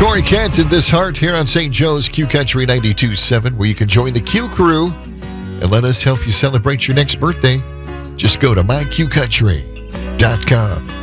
Corey Canton, This Heart, here on St. Joe's Q Country 92.7, where you can join the Q crew and let us help you celebrate your next birthday. Just go to myqcountry.com.